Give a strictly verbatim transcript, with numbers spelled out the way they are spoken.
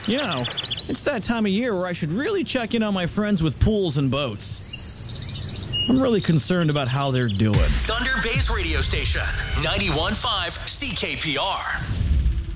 You know, it's that time of year where I should really check in on my friends with pools and boats. I'm really concerned about how they're doing. Thunder Bay's radio station, ninety-one point five C K P R.